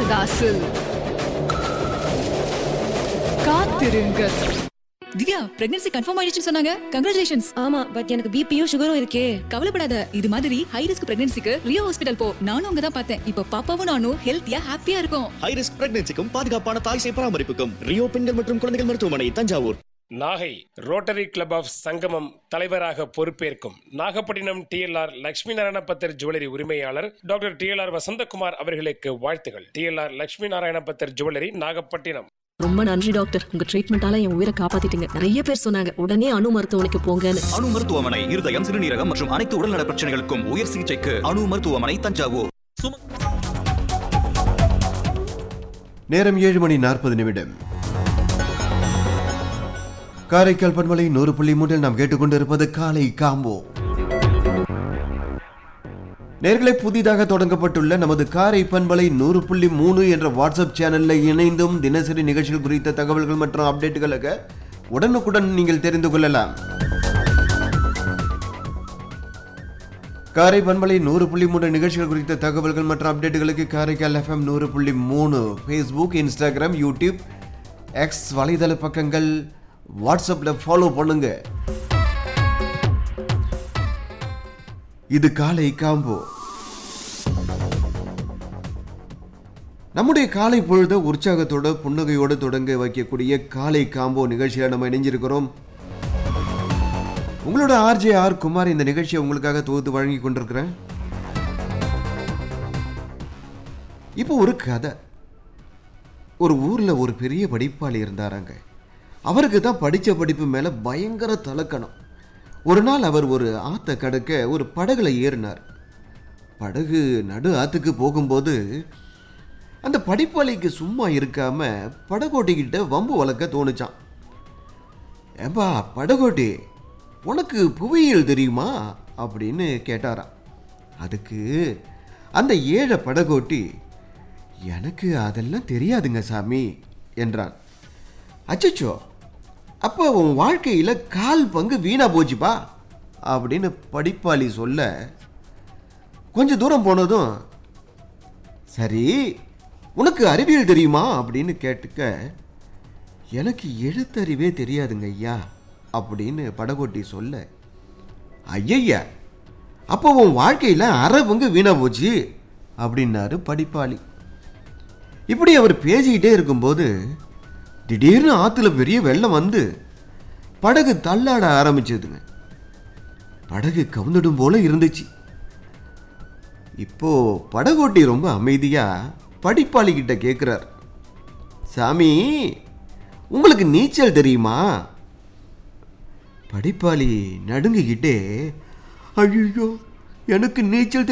கண்ணதாசன். காத்திருங்கள். Divya, pregnancy confirm ஆயிடுச்சுன்னு சொன்னாங்க. கங்க்ராச்சுலேஷன்ஸ். ஆமா, பட் எனக்கு பிபியும் சுகரும் இருக்கே. கவலைப்படாத. இது மாதிரி ஹை ரிஸ்க் பிரெக்னன்சிக்கு ரியோ ஹாஸ்பிடல் போ. நானும் அங்க தான் பார்த்தேன். இப்போ பாப்பாவும் நானும் ஹெல்த்தியா ஹாப்பியா இருக்கோம். ஹை ரிஸ்க் பிரெக்னன்சிக்கும் பாதுகாப்பான தாய் சேய் பராமரிப்புக்கும் ரியோ பெண்கள் மற்றும் குழந்தைகள் மருத்துவமனை, Thanjavur. Nagai rotary club of சங்கமம் தலைவராக பொறுப்பேற்கும் நாகப்பட்டினம் டிஎல்ஆர் லட்சுமி நாராயண பத்தர் ஜுவல்லரி உரிமையாளர் டாக்டர் டிஎல்ஆர் வசந்தகுமார் அவர்களுக்கு வாழ்த்துகள். டிஎல்ஆர் லட்சுமி நாராயண பத்தர் ஜுவல்லரி, நாகப்பட்டினம். ரொம்ப நன்றி டாக்டர், உங்க ட்ரீட்மெண்டால என் உயிரை காப்பாத்திட்டீங்க. நிறைய பேர் சொன்னாங்க உடனே அணு மருத்துவமனைக்கு போங்கன்னு. அணு மருத்துவமனை இருதயம், சிறுநீரகம் மற்றும் அனைத்து உடல்நல பிரச்சனைகளுக்கும் உயர் சிகிச்சைக்கு அணு மருத்துவமனை, தஞ்சாவூர். நேரம் 7:40. காரைக்கால் பண்பலை 100.3 நாம் கேட்டுக்கொண்டிருப்பது காலை காம்போ. நேர்களை புதிதாக தொடங்கப்பட்டுள்ள நமது காரை பண்பலை 100.3 என்ற வாட்ஸ்அப் சேனலில் இணைந்தும் தினசரி நிகழ்ச்சிகள் குறித்த தகவல்கள் மற்றும் அப்டேட்டுகளுக்கு உடனுக்குடன் நீங்கள் தெரிந்து கொள்ளலாம். காரை பண்பலை 100.3 நிகழ்ச்சிகள் குறித்த தகவல்கள் மற்றும் அப்டேட்டுகளுக்கு Karaikal FM 100.3 Facebook, Instagram, YouTube, X வலைதள பக்கங்கள், வாட்ஸ்அப்பில் ஃபாலோ பண்ணுங்க. இது காலை காம்போ. நம்முடைய காலை பொழுத உற்சாகத்தோட புன்னகையோடு தொடங்க வைக்கக்கூடிய காலை காம்போ நிகழ்ச்சியில் நம்ம இணைஞ்சிருக்கிறோம். உங்களோட RJ குமார் இந்த நிகழ்ச்சியை உங்களுக்காக தொகுத்து வழங்கி கொண்டிருக்கிறேன். இப்போ ஒரு கதை. ஒரு ஊரில் ஒரு பெரிய படிப்பாளி இருந்தாராங்க. அவருக்கு தான் படித்த படிப்பு மேலே பயங்கர தலக்கணம். ஒரு நாள் அவர் ஒரு ஆற்றை கடக்க ஒரு படகுல ஏறினார். படகு நடு ஆற்றுக்கு போகும்போது அந்த படிப்பாளிக்கு சும்மா இருக்காம படகோட்டிக்கிட்ட வம்பு வளர்க்க தோணுச்சான். ஏம்பா படகோட்டி, உனக்கு புவியியல் தெரியுமா அப்படின்னு கேட்டாராம். அதுக்கு அந்த ஏழை படகோட்டி, எனக்கு அதெல்லாம் தெரியாதுங்க சாமி என்றான். அச்சச்சோ, அப்போ உன் வாழ்க்கையில் 1/4 பங்கு வீணா போச்சுப்பா அப்படின்னு படிப்பாளி சொல்ல, கொஞ்சம் தூரம் போனதும், சரி உனக்கு அறிவியல் தெரியுமா அப்படின்னு கேட்டுக்க, எனக்கு எழுத்தறிவே தெரியாதுங்க ஐயா அப்படின்னு படகோட்டி சொல்ல, ஐயா அப்போ உன் வாழ்க்கையில் 1/2 பங்கு வீணா போச்சு அப்படின்னாரு படிப்பாளி. இப்படி அவர் பேசிக்கிட்டே இருக்கும்போது திடீர்னு ஆற்றுல பெரிய வெள்ளம் வந்து படகு தள்ளாட ஆரம்பிச்சதுங்க. படகு கவுந்துடும் போல இருந்துச்சு. இப்போ படகோட்டி ரொம்ப அமைதியா படிப்பாளி கிட்ட கேட்கிறார், சாமி உங்களுக்கு நீச்சல் தெரியுமா? படிப்பாளி நடுங்கிக்கிட்டே, ஐயோ எனக்கு நீச்சல்